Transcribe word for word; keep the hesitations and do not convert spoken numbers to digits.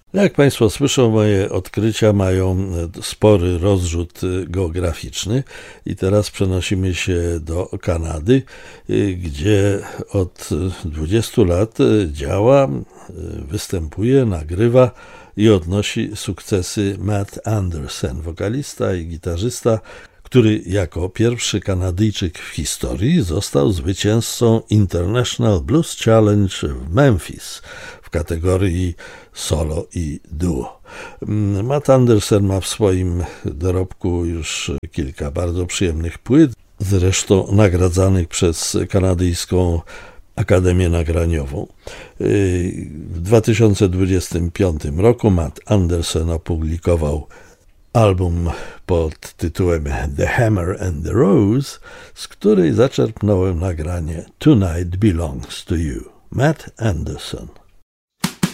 Jak Państwo słyszą, moje odkrycia mają spory rozrzut geograficzny i teraz przenosimy się do Kanady, gdzie od dwudziestu lat działa, występuje, nagrywa i odnosi sukcesy Matt Anderson, wokalista i gitarzysta, który jako pierwszy Kanadyjczyk w historii został zwycięzcą International Blues Challenge w Memphis w kategorii solo i duo. Matt Anderson ma w swoim dorobku już kilka bardzo przyjemnych płyt, zresztą nagradzanych przez kanadyjską Akademię Nagraniową. W dwa tysiące dwudziestym piątym roku Matt Anderson opublikował album pod tytułem The Hammer and the Rose, z której zaczerpnąłem nagranie Tonight Belongs to You. Matt Anderson.